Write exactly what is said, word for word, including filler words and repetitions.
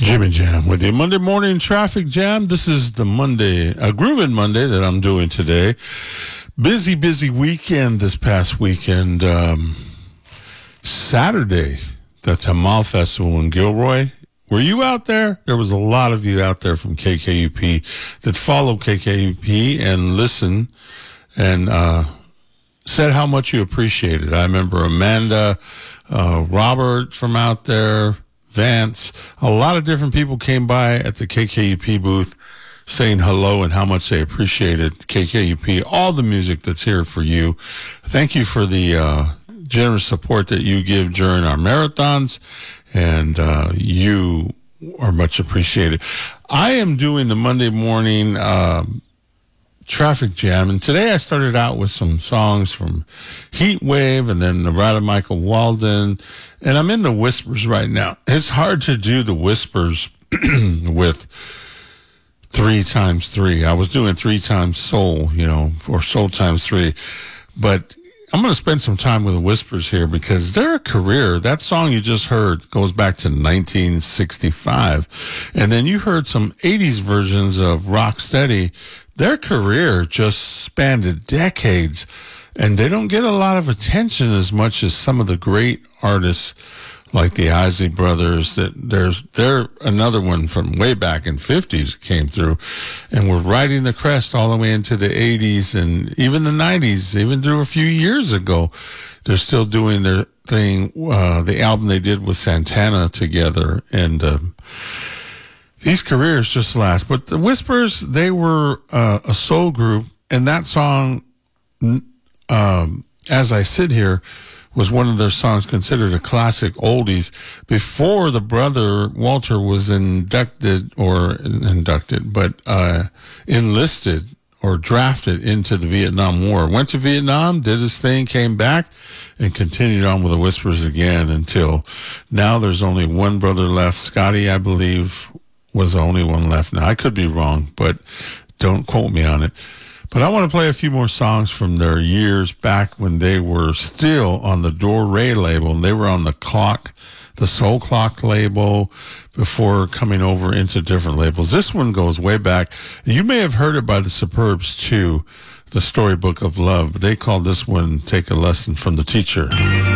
Jimmy Jam with you. Monday morning traffic jam. This is the Monday, a grooving Monday that I'm doing today. Busy, busy weekend this past weekend. Um, Saturday, the Tamal Festival in Gilroy. Were you out there? There was a lot of you out there from K K U P that follow K K U P and listen and uh, said how much you appreciate it. I remember Amanda, uh, Robert from out there, Vance, a lot of different people came by at the K K U P booth saying hello and how much they appreciated K K U P, all the music that's here for you. Thank you for the uh, generous support that you give during our marathons, and uh, you are much appreciated. I am doing the Monday morning uh, traffic jam, and today I started out with some songs from Heat Wave and then Nevada Michael Walden, and I'm in the Whispers right now. It's hard to do the Whispers with three times three. I was doing three times soul, you know, or soul times three, but I'm going to spend some time with the Whispers here because their career, that song you just heard goes back to nineteen sixty-five. And then you heard some eighties versions of Rocksteady. Their career just spanned decades, and they don't get a lot of attention as much as some of the great artists like the Isley Brothers. That there's they're another one from way back in fifties came through, and we're riding the crest all the way into the eighties and even the nineties, even through a few years ago. They're still doing their thing. Uh, the album they did with Santana together, and uh, these careers just last. But the Whispers, they were uh, a soul group, and that song, um, As I Sit Here, was one of their songs considered a classic oldies before the brother Walter was inducted or inducted, but uh, enlisted or drafted into the Vietnam War. Went to Vietnam, did his thing, came back, and continued on with the Whispers again until now. There's only one brother left. Scotty, I believe, was the only one left. Now, I could be wrong, but don't quote me on it. But I want to play a few more songs from their years back when they were still on the Dore label. They were on the Clock, the Soul Clock label before coming over into different labels. This one goes way back. You may have heard it by the Superbs too, the Storybook of Love. But they called this one Take a Lesson from the Teacher.